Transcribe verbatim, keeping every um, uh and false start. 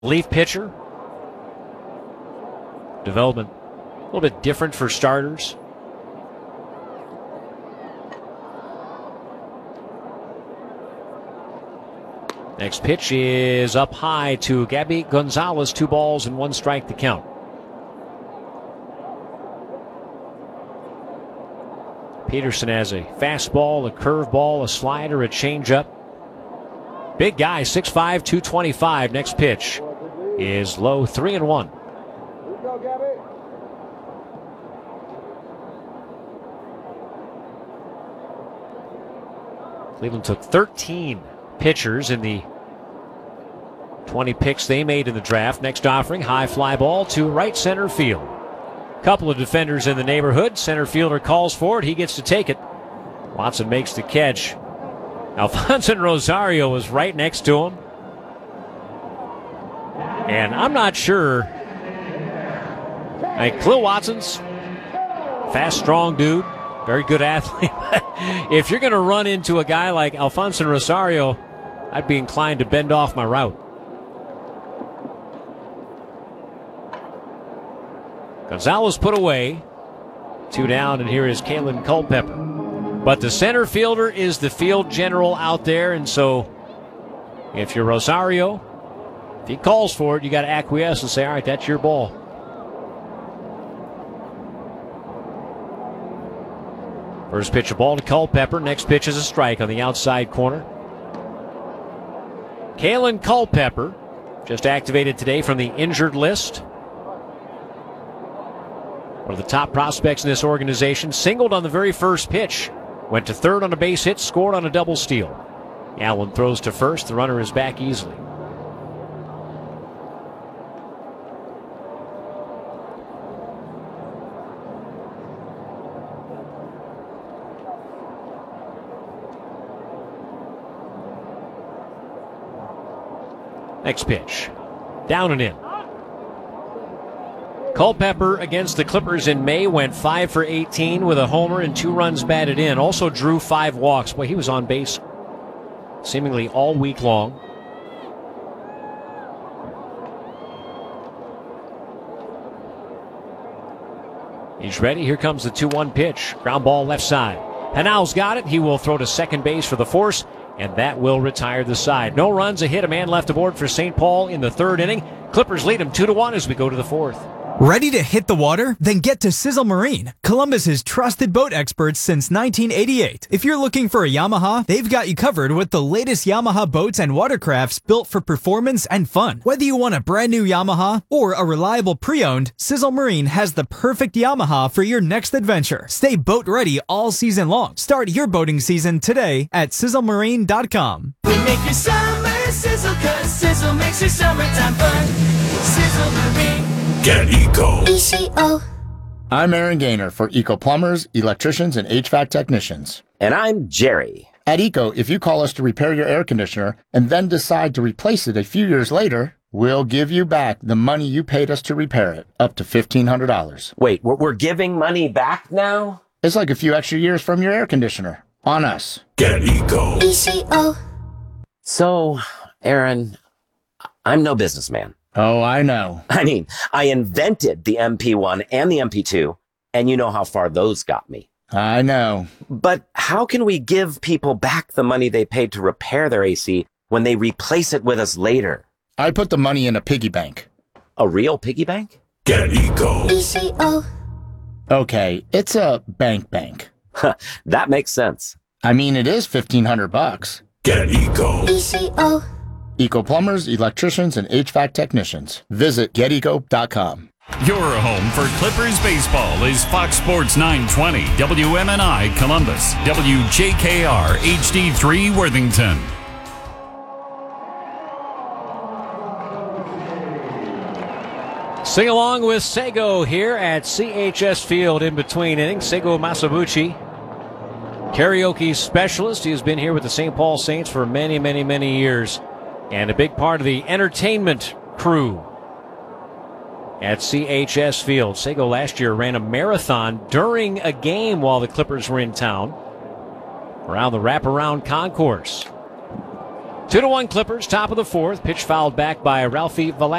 relief pitcher. Development a little bit different for starters. Next pitch is up high to Gabby Gonzalez. Two balls and one strike to count. Peterson has a fastball, a curveball, a slider, a changeup. Big guy, six five, two twenty-five. Next pitch is low, three and one. Cleveland took thirteen pitchers in the twenty picks they made in the draft. Next offering, high fly ball to right center field. Couple of defenders in the neighborhood. Center fielder calls for it. He gets to take it. Watson makes the catch. Alfonso Rosario was right next to him. And I'm not sure. Like, Khalil Watson's fast, strong dude. Very good athlete. If you're going to run into a guy like Alfonso Rosario, I'd be inclined to bend off my route. Gonzalez put away. Two down, and here is Kalen Culpepper. But the center fielder is the field general out there, and so if you're Rosario, if he calls for it, you got to acquiesce and say, all right, that's your ball. First pitch, a ball to Culpepper. Next pitch is a strike on the outside corner. Kalen Culpepper, just activated today from the injured list. One of the top prospects in this organization. Singled on the very first pitch. Went to third on a base hit, scored on a double steal. Allen throws to first. The runner is back easily. Next pitch. Down and in. Culpepper against the Clippers in May went five for eighteen with a homer and two runs batted in. Also drew five walks. Boy, he was on base seemingly all week long. He's ready. Here comes the two one pitch. Ground ball left side. Hanau's got it. He will throw to second base for the force, and that will retire the side. No runs, a hit, a man left aboard for Saint Paul in the third inning. Clippers lead them two to one as we go to the fourth. Ready to hit the water? Then get to Sizzle Marine, Columbus's trusted boat experts since nineteen eighty-eight. If you're looking for a Yamaha, they've got you covered with the latest Yamaha boats and watercrafts built for performance and fun. Whether you want a brand new Yamaha or a reliable pre-owned, Sizzle Marine has the perfect Yamaha for your next adventure. Stay boat ready all season long. Start your boating season today at sizzle marine dot com. We make your summer sizzle, cause Sizzle makes your summertime fun. Sizzle Marine. Get Eco. E C O. I'm Aaron Gaynor for Eco Plumbers, Electricians, and H V A C Technicians. And I'm Jerry. At Eco, if you call us to repair your air conditioner and then decide to replace it a few years later, we'll give you back the money you paid us to repair it, up to fifteen hundred dollars. Wait, we're, we're giving money back now? It's like a few extra years from your air conditioner. On us. Get Eco. E C O. So, Aaron, I'm no businessman. Oh, I know. I mean, I invented the M P one and the M P two, and you know how far those got me. I know. But how can we give people back the money they paid to repair their A C when they replace it with us later? I put the money in a piggy bank. A real piggy bank? Get Eco. E C O. Okay, it's a bank bank. That makes sense. I mean, it is fifteen hundred bucks. Get Eco. E C O. Eco Plumbers, Electricians, and H V A C Technicians. Visit get eco dot com. Your home for Clippers baseball is Fox Sports nine twenty, W M N I Columbus, W J K R H D three Worthington. Sing along with Seigo here at C H S Field in between innings. Seigo Masabuchi, karaoke specialist. He has been here with the Saint Paul Saints for many, many, many years, and a big part of the entertainment crew at C H S Field. Seigo last year ran a marathon during a game while the Clippers were in town around the wraparound concourse. Two to one Clippers, top of the fourth. Pitch fouled back by Ralphie Velasquez.